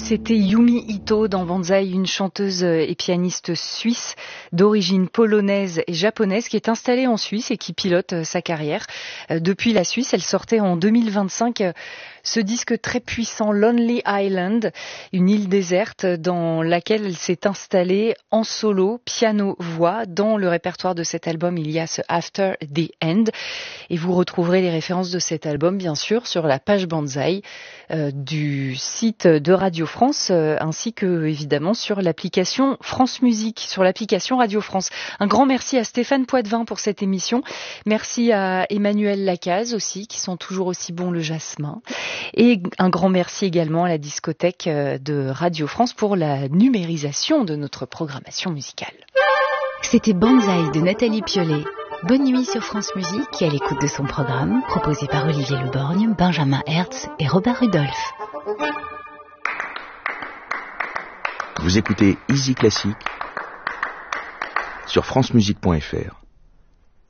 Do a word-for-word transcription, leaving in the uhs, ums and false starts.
C'était Yumi Ito dans Banzai, une chanteuse et pianiste suisse d'origine polonaise et japonaise qui est installée en Suisse et qui pilote sa carrière. Depuis la Suisse, elle sortait en deux mille vingt-cinq ce disque très puissant, Lonely Island, une île déserte dans laquelle elle s'est installée en solo, piano-voix. Dans le répertoire de cet album, il y a ce After the End. Et vous retrouverez les références de cet album, bien sûr, sur la page Banzai euh, du site de Radio France, euh, ainsi que, évidemment, sur l'application France Musique, sur l'application Radio France. Un grand merci à Stéphane Poitvin pour cette émission. Merci à Emmanuel Lacaze aussi, qui sont toujours aussi bons le jasmin. Et un grand merci également à la discothèque de Radio France pour la numérisation de notre programmation musicale. C'était Banzai de Nathalie Piolet. Bonne nuit sur France Musique et à l'écoute de son programme, proposé par Olivier Leborgne, Benjamin Hertz et Robert Rudolph. Vous écoutez Easy Classique sur francemusique point f r.